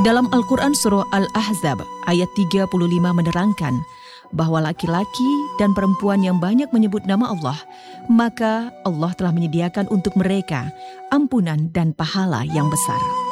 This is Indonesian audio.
Dalam Al-Quran Surah Al-Ahzab ayat 35 menerangkan bahwa laki-laki dan perempuan yang banyak menyebut nama Allah, maka Allah telah menyediakan untuk mereka ampunan dan pahala yang besar.